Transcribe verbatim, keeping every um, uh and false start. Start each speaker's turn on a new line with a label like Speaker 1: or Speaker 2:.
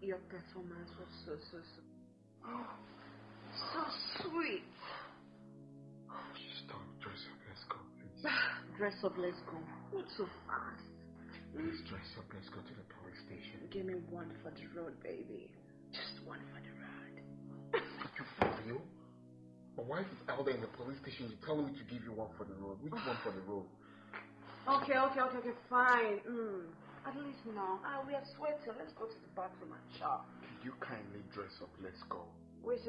Speaker 1: your performance was so, so, so, so sweet.
Speaker 2: Stop, dress up, let's go, please.
Speaker 1: Dress up, let's go. Not so fast.
Speaker 2: Please dress up, let's go to the police station.
Speaker 1: Give me one for the road, baby. Just one for the road.
Speaker 2: Are you for real? My wife is out there in the police station. You're telling me to give you one for the road. Which one for the road?
Speaker 1: Okay, okay, okay, okay, fine. Mm. At least now. Ah, we are sweating. Let's go to the bathroom and shower.
Speaker 2: Could you kindly dress up? Let's go.
Speaker 1: Wait.